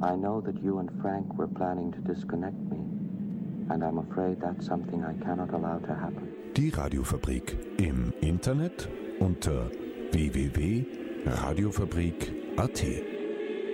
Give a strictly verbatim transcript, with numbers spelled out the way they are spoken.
I know that you and Frank were planning to disconnect me, and I'm afraid that's something I cannot allow to happen. Die Radiofabrik im Internet unter w w w punkt radiofabrik punkt a t.